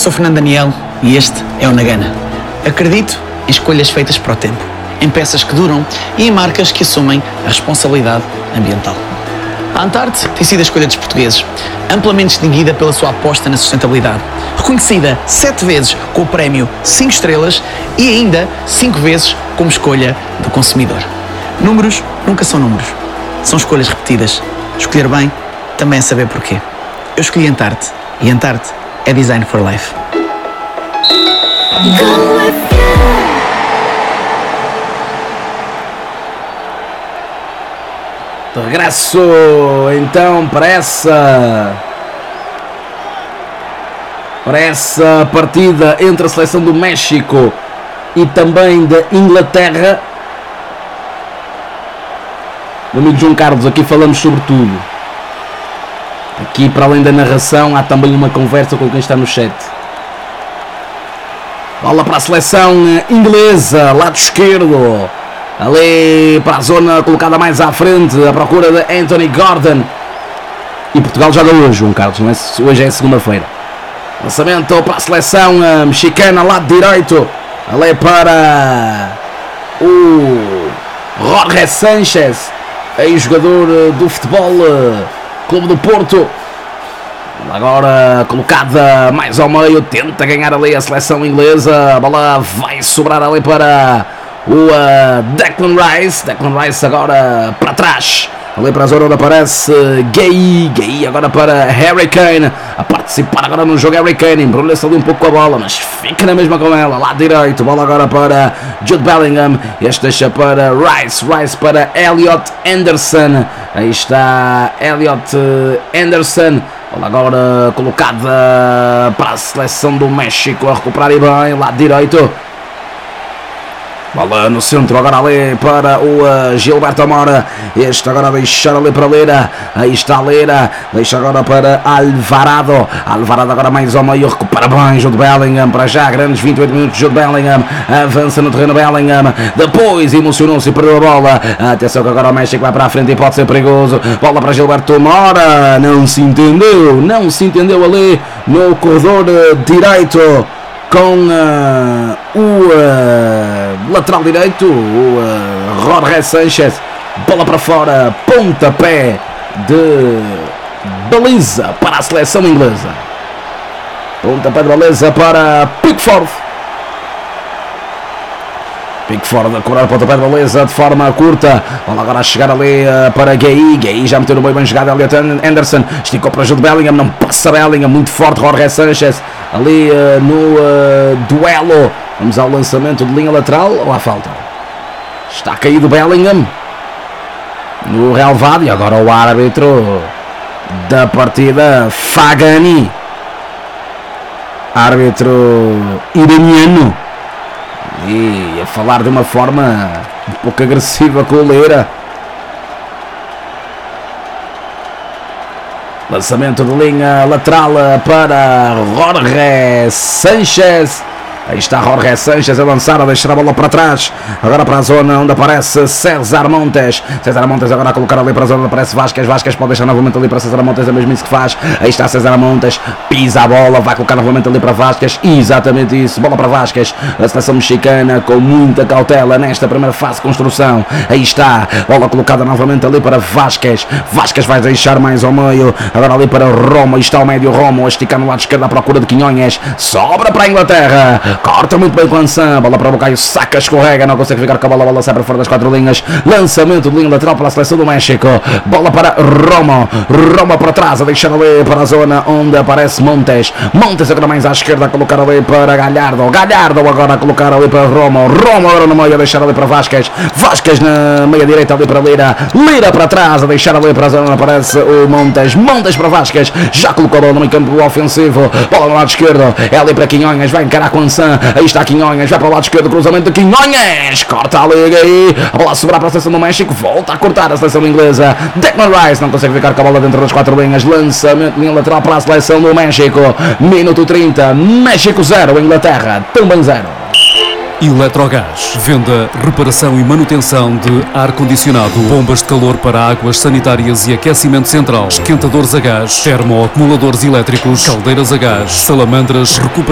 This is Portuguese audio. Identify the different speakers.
Speaker 1: sou Fernando Daniel e este é o Nagana. Acredito em escolhas feitas para o tempo, em peças que duram e em marcas que assumem a responsabilidade ambiental. A Antarte tem sido a escolha dos portugueses, amplamente distinguida pela sua aposta na sustentabilidade, reconhecida 7 vezes com o prémio 5 estrelas e ainda 5 vezes como escolha do consumidor. Números nunca são números, são escolhas repetidas. Escolher bem também é saber porquê. Eu escolhi Antarte e Antarte é Design for Life.
Speaker 2: De regresso então para essa partida entre a seleção do México e também da Inglaterra. Meu amigo João Carlos, aqui falamos sobre tudo. Aqui, para além da narração, há também uma conversa com quem está no chat. Bola para a seleção inglesa, lado esquerdo. Ali para a zona colocada mais à frente, à procura de Anthony Gordon. E Portugal joga hoje, João Carlos, não é? Hoje é segunda-feira. Lançamento para a seleção mexicana, lado direito. Ali para o Jorge Sanchez, ex-jogador do Futebol Clube do Porto. Agora colocada mais ao meio, tenta ganhar ali a seleção inglesa. A bola vai sobrar ali para o Declan Rice. Declan Rice agora para trás, ali para a zona onde aparece Gay agora para Harry Kane, a participar agora no jogo. Harry Kane embrulha-se ali um pouco com a bola, mas fica na mesma com ela, lado direito. Bola agora para Jude Bellingham, este deixa para Rice para Elliot Anderson. Aí está Elliot Anderson. Bola agora colocada para a seleção do México, a recuperar e bem, lado direito. Bola no centro, agora ali para o Gilberto Amora. Este agora a deixar ali para Lera. Aí está Lera. Deixa agora para Alvarado. Alvarado agora mais ao meio. Recupera bem Jude Bellingham. Para já, grandes 28 minutos. Jude Bellingham avança no terreno. Bellingham depois emocionou-se e perdeu a bola. Atenção que agora o México vai para a frente e pode ser perigoso. Bola para Gilberto Amora. Não se entendeu ali no corredor direito com o lateral direito, o Jorge Sanchez. Bola para fora, pontapé de baliza para a seleção inglesa. Pontapé de baliza para Pickford. Pickford a cobrar pontapé de baliza de forma curta. Bola agora a chegar ali para Gay já meteu no meio, bem jogado. Elliot Anderson esticou para Jude Bellingham, não passa Bellingham, muito forte Jorge Sanchez ali no duelo. Vamos ao lançamento de linha lateral ou à falta? Está caído Bellingham no relevado. E agora o árbitro da partida, Fagani, árbitro iraniano, e a falar de uma forma um pouco agressiva com o Lera. Lançamento de linha lateral para Jorge Sanchez. Aí está Jorge Sanchez a lançar, a deixar a bola para trás. Agora para a zona onde aparece César Montes. César Montes agora a colocar ali para a zona onde aparece Vázquez. Vázquez pode deixar novamente ali para César Montes, é mesmo isso que faz. Aí está César Montes, pisa a bola, vai colocar novamente ali para Vázquez. Exatamente isso, bola para Vázquez. A seleção mexicana com muita cautela nesta primeira fase de construção. Aí está, bola colocada novamente ali para Vázquez. Vázquez vai deixar mais ao meio. Agora ali para Romo, aí está o médio Romo a esticar no lado esquerdo à procura de Quinhonhas. Sobra para a Inglaterra. Corta muito bem com a Ansan, bola para o Bucaio, saca, escorrega, não consegue ficar com a bola, a bola sai para fora das 4 linhas. Lançamento de linha lateral para a seleção do México. Bola para Romo para trás, a deixar ali para a zona onde aparece Montes. Montes agora mais à esquerda a colocar ali para Gallardo agora a colocar ali para Romo agora no meio a deixar ali para Vázquez na meia direita ali para Lira para trás a deixar ali para a zona onde aparece o Montes para Vázquez, já colocou a bola no meio campo ofensivo, bola no lado esquerdo, é ali para Quinhonhas, vai encarar com a Ansan. Aí está Quinhonhas, vai para o lado esquerdo, cruzamento de Quinhonhas, corta a liga aí, a bola a sobrar para a seleção do México, volta a cortar a seleção inglesa. Declan Rice não consegue ficar com a bola dentro das 4 linhas, lançamento de linha lateral para a seleção do México. Minuto 30, México 0, Inglaterra também 0.
Speaker 3: Eletrogás, venda, reparação e manutenção de ar-condicionado, bombas de calor para águas sanitárias e aquecimento central, esquentadores a gás, termoacumuladores elétricos, caldeiras a gás, salamandras, recuperação